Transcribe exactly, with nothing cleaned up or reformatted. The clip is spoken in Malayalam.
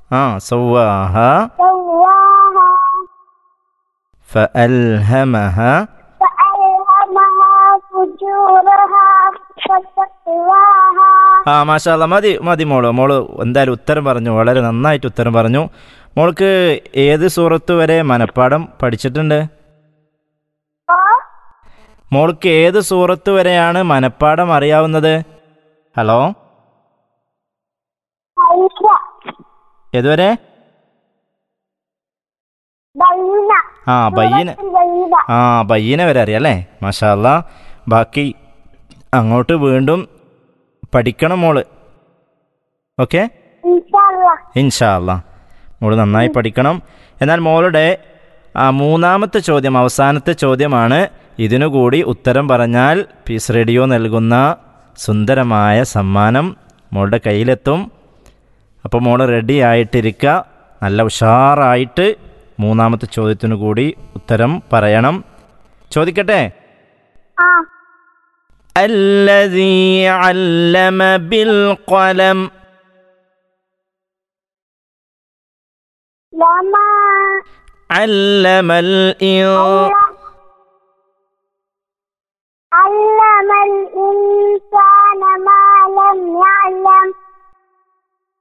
ആ സവ്വാഹ سواها ഫഅൽഹമഹ فألهمها فجورها وتقواها. ആ മാഷാ അല്ലാ മതി മതി മോള് മോള് എന്തായാലും ഉത്തരം പറഞ്ഞു, വളരെ നന്നായിട്ട് ഉത്തരം പറഞ്ഞു. മോൾക്ക് ഏത് സൂറത്ത് വരെ മനപ്പാഠം പഠിച്ചിട്ടുണ്ട്? മോൾക്ക് ഏത് സൂറത്ത് വരെയാണ് മനപ്പാഠം അറിയാവുന്നത്? ഹലോ, بينة ഏതുവരെ? بينة ആ ബയ്യന سورة البينة. ആ ബയ്യന വരെ അറിയാം അല്ലേ? മാഷാ അല്ലാ. ബാക്കി അങ്ങോട്ട് വീണ്ടും പഠിക്കണം മോള്. ഓക്കെ, إن شاء الله. ഇൻഷാ അല്ലാ മോള് നന്നായി പഠിക്കണം. എന്നാൽ മോളുടെ ആ മൂന്നാമത്തെ ചോദ്യം, അവസാനത്തെ ചോദ്യമാണ്. ഇതിനുകൂടി ഉത്തരം പറഞ്ഞാൽ പീസ് റേഡിയോ നൽകുന്ന സുന്ദരമായ സമ്മാനം മോളുടെ കയ്യിലെത്തും. അപ്പോൾ മോള് റെഡി ആയിട്ടിരിക്കുക. നല്ല ഉഷാറായിട്ട് മൂന്നാമത്തെ ചോദ്യത്തിനു കൂടി ഉത്തരം പറയണം. ചോദിക്കട്ടെ? آه الذي علم بالقلم. لما علم الإنسان